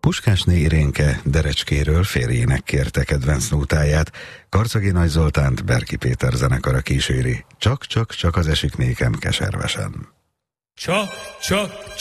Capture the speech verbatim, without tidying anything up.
Puskásné Irénke Derecskéről férjének kérte kedvenc nótáját, Karcagi Nagy Zoltánt Berki Péter zenekara kíséri. Csak-csak-csak az esik nékem keservesen. Csak-csak